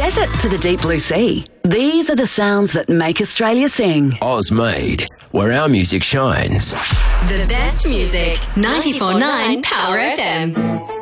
desert to the deep blue sea, these are the sounds that make Australia sing. Ozmade, where our music shines. The best music, 94.9 Power FM.